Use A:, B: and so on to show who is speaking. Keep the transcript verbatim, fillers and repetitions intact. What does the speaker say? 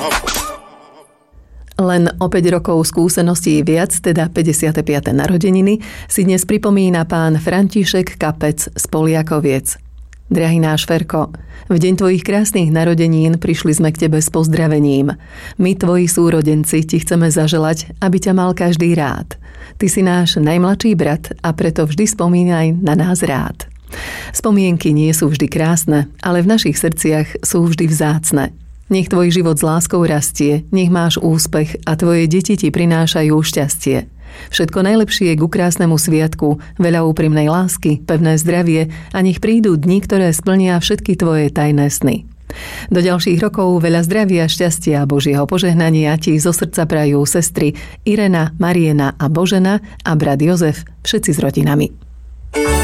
A: Len o päť rokov skúseností viac, teda päťdesiate piate narodeniny, si dnes pripomína pán František Kapec z Poliakoviec. Drahý náš Ferko, v deň tvojich krásnych narodenín prišli sme k tebe s pozdravením. My, tvoji súrodenci, ti chceme zaželať, aby ťa mal každý rád. Ty si náš najmladší brat a preto vždy spomínaj na nás rád. Spomienky nie sú vždy krásne, ale v našich srdciach sú vždy vzácne. Nech tvoj život s láskou rastie, nech máš úspech a tvoje deti ti prinášajú šťastie. Všetko najlepšie ku krásnemu sviatku, veľa úprimnej lásky, pevné zdravie a nech prídu dni, ktoré splnia všetky tvoje tajné sny. Do ďalších rokov veľa zdravia, šťastia a Božieho požehnania ti zo srdca prajú sestry Irena, Mariena a Božena a brat Jozef, všetci s rodinami.